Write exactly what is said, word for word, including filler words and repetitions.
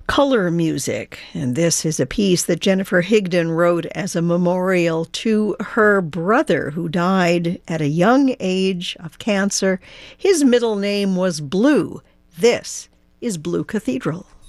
Color Music, and this is a piece that Jennifer Higdon wrote as a memorial to her brother who died at a young age of cancer. His middle name was Blue. This is Blue Cathedral.